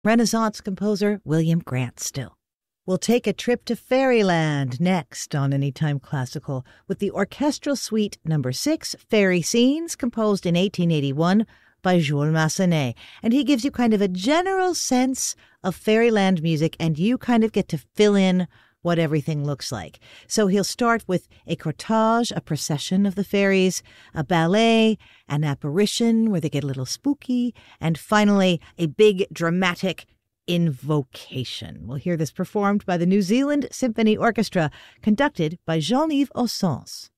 Renaissance composer William Grant Still. We'll take a trip to Fairyland next on Anytime Classical with the Orchestral Suite No. 6, Fairy Scenes, composed in 1881 by Jules Massenet. And he gives you kind of a general sense of Fairyland music, and you kind of get to fill in what everything looks like. So he'll start with a cortege, a procession of the fairies, a ballet, an apparition where they get a little spooky, and finally a big dramatic invocation. We'll hear this performed by the New Zealand Symphony Orchestra, conducted by Jean-Yves Ossens.